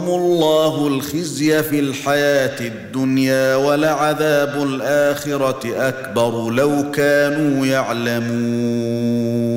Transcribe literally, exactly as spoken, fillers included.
الله الخزي في الحياة الدنيا ولعذاب الآخرة أكبر لو كانوا يعلمون